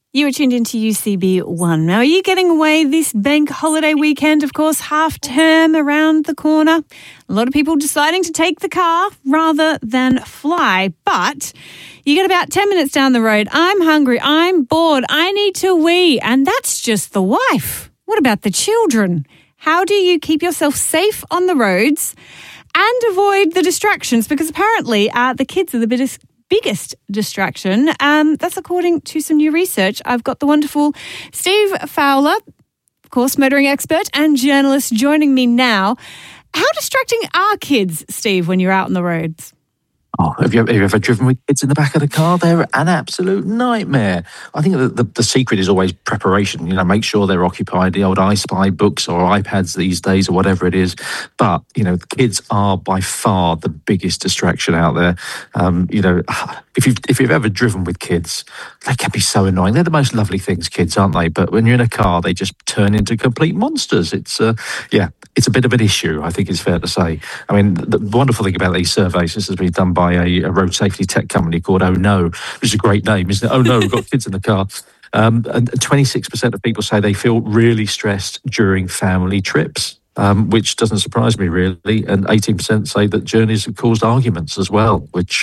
You are tuned into UCB One. Now, are you getting away this bank holiday weekend? Of course, half term around the corner. A lot of people deciding to take the car rather than fly. But you get about 10 minutes down the road. I'm hungry. I'm bored. I need to wee. And that's just the wife. What about the children? How do you keep yourself safe on the roads and avoid the distractions? Because apparently the kids are the biggest distraction. That's according to some new research. I've got the wonderful Steve Fowler, of course, motoring expert and journalist, joining me now. How distracting are kids, Steve, when you're out on the roads? Oh, have you ever driven with kids in the back of the car? They're an absolute nightmare. I think the secret is always preparation. You know, make sure they're occupied, the old I Spy books or iPads these days or whatever it is. But, you know, kids are by far the biggest distraction out there. You know, if you've ever driven with kids, they can be so annoying. They're the most lovely things, kids, aren't they? But when you're in a car, they just turn into complete monsters. It's a bit of an issue, I think it's fair to say. I mean, the wonderful thing about these surveys, this has been done by a road safety tech company called Oh No, which is a great name, isn't it? Oh No, we've got kids in the car. And 26% of people say they feel really stressed during family trips, which doesn't surprise me really. And 18% say that journeys have caused arguments as well, which,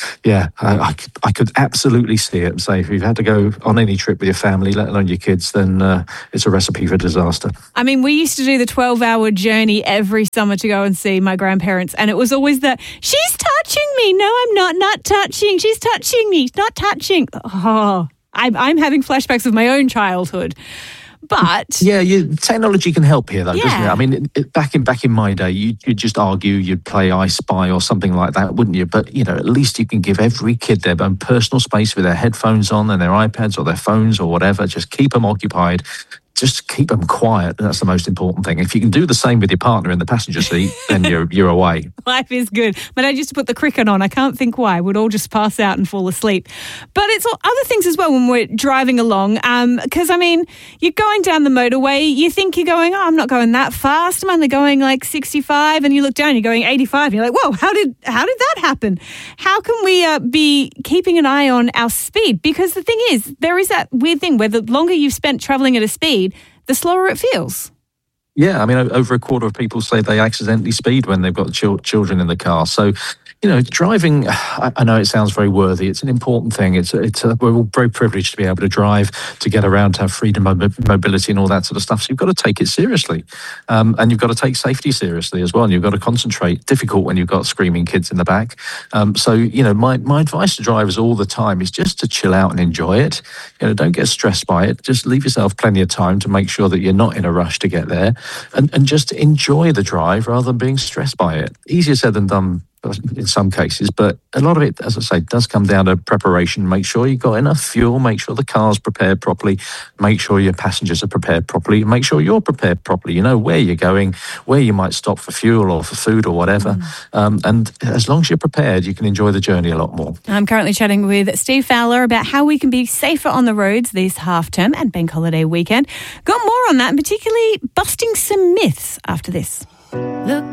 I could absolutely see it and say if you've had to go on any trip with your family, let alone your kids, then it's a recipe for disaster. I mean, we used to do the 12-hour journey every summer to go and see my grandparents, and it was always that, she's touching me. No, I'm not touching. She's touching me. Not touching. Oh, I'm having flashbacks of my own childhood. But yeah, technology can help here, though, doesn't it? I mean, back in my day, you'd just argue, you'd play I Spy or something like that, wouldn't you? But you know, at least you can give every kid their own personal space with their headphones on and their iPads or their phones or whatever. Just keep them occupied. Just keep them quiet. That's the most important thing. If you can do the same with your partner in the passenger seat, then you're away. Life is good. My dad used to put the cricket on. I can't think why. We'd all just pass out and fall asleep. But it's all other things as well when we're driving along. Because, I mean, you're going down the motorway. You think you're going, I'm not going that fast. I'm only going like 65. And you look down, you're going 85. And you're like, whoa, how did that happen? How can we be keeping an eye on our speed? Because the thing is, there is that weird thing where the longer you've spent traveling at a speed, the slower it feels. Yeah, I mean, over a quarter of people say they accidentally speed when they've got children in the car. So, you know, driving, I know it sounds very worthy. It's an important thing. We're all very privileged to be able to drive, to get around, to have freedom, mobility and all that sort of stuff. So you've got to take it seriously. And you've got to take safety seriously as well. And you've got to concentrate. Difficult when you've got screaming kids in the back. So, you know, my advice to drivers all the time is just to chill out and enjoy it. You know, don't get stressed by it. Just leave yourself plenty of time to make sure that you're not in a rush to get there. And just enjoy the drive rather than being stressed by it. Easier said than done in some cases, but a lot of it, as I say, does come down to preparation. Make sure you've got enough fuel, make sure the car's prepared properly, make sure your passengers are prepared properly, make sure you're prepared properly. You know where you're going, where you might stop for fuel or for food or whatever. And as long as you're prepared, you can enjoy the journey a lot more. I'm currently chatting with Steve Fowler about how we can be safer on the roads this half-term and bank holiday weekend. Got more on that, and particularly busting some myths after this. Look